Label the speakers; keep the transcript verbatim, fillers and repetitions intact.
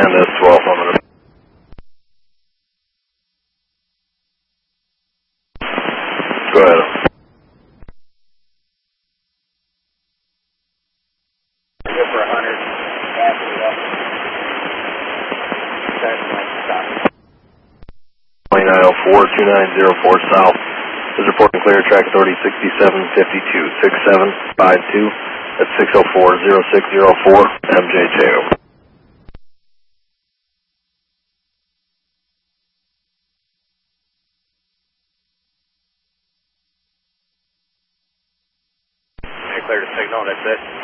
Speaker 1: ten to twelve on the... Go ahead.
Speaker 2: Go for one hundred.
Speaker 1: twenty-nine oh four, two nine zero four south. Is reporting clear, track authority sixty-seven fifty-two, six seven five two. That's six oh four, zero six zero four, M J J O.
Speaker 2: Clear to signal, that's it.